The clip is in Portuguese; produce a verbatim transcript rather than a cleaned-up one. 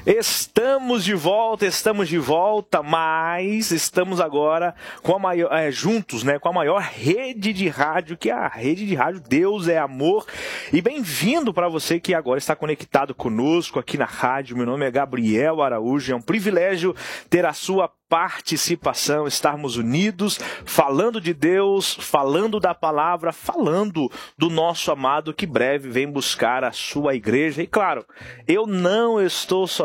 Estamos de volta, estamos de volta, mas estamos agora com a maior, é, juntos, né, com a maior rede de rádio, que é a rede de rádio Deus é Amor. E bem-vindo para você que agora está conectado conosco aqui na rádio. Meu nome é Gabriel Araújo, é um privilégio ter a sua participação, estarmos unidos, falando de Deus, falando da palavra, falando do nosso amado que breve vem buscar a sua igreja. E claro, eu não estou só